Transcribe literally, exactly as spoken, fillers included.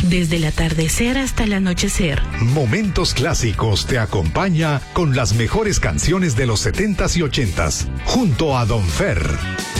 desde el atardecer hasta el anochecer. Momentos Clásicos te acompaña con las mejores canciones de los setentas y ochentas, junto a Don Fer.